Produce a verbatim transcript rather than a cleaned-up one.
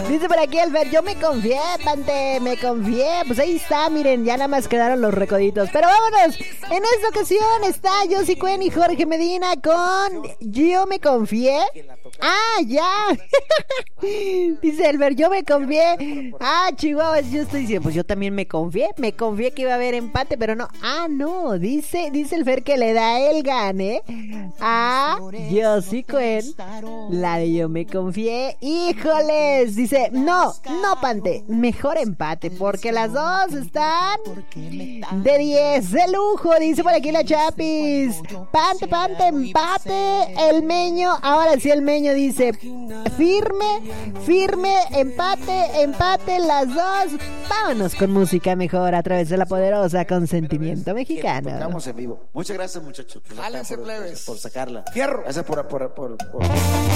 Dice por aquí el Fer, yo me confié, Pante, me confié. Pues ahí está, miren, ya nada más quedaron los recoditos. Pero vámonos, en esta ocasión está Josie Cuen y Jorge Medina con Yo me confié. Ah, ya. Dice el Fer, yo me confié. Ah, chihuahuas, yo estoy diciendo, pues yo también me confié. Me confié que iba a haber empate, pero no. Ah, no, dice, dice el Fer que le da el gane a Josie Cuen, la de Yo me confié. Híjoles, dice, no, no, Pante, mejor empate, porque las dos están de diez, de lujo, dice por aquí la Chapis. Pante, Pante, empate, el Meño, ahora sí el Meño dice, firme, firme, empate, empate, las dos. Vámonos con música mejor a través de la poderosa Consentimiento Mexicano. Estamos en vivo. Muchas gracias, muchachos, por, Jálense, por, plebes. por sacarla. Fierro. Gracias por, por, por, por...